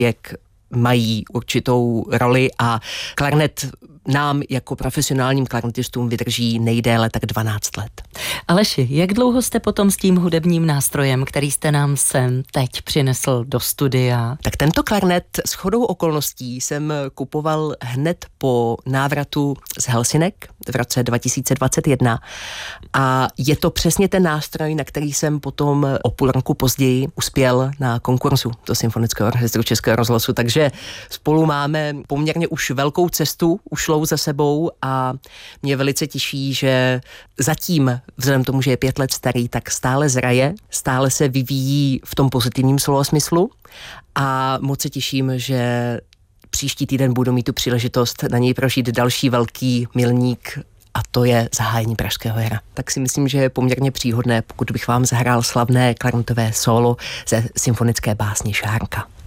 jak mají určitou roli a klarnet nám jako profesionálním klarnetistům vydrží nejdéle tak 12 let. Aleši, jak dlouho jste potom s tím hudebním nástrojem, který jste nám sem teď přinesl do studia? Tak tento klarnet shodou okolností jsem kupoval hned po návratu z Helsinek v roce 2021 a je to přesně ten nástroj, na který jsem potom o půl roku později uspěl na konkurzu do Symfonického orchestru Českého rozhlasu, takže spolu máme poměrně už velkou cestu ušlou za sebou a mě velice těší, že zatím, vzhledem tomu, že je 5 let starý, tak stále zraje, stále se vyvíjí v tom pozitivním slova smyslu a moc se těším, že příští týden budu mít tu příležitost na něj prožít další velký milník a to je zahájení Pražského jara. Tak si myslím, že je poměrně příhodné, pokud bych vám zahrál slavné klarnetové sólo ze symfonické básně Šárka.